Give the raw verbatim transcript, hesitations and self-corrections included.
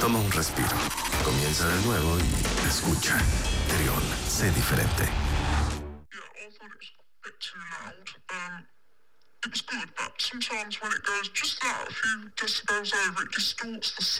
Toma un respiro. Comienza de nuevo y escucha. Trión, sé diferente. Yeah, I thought it was a bit too loud. Um, it was good, but sometimes when it goes just that, a few decibels over, it distorts the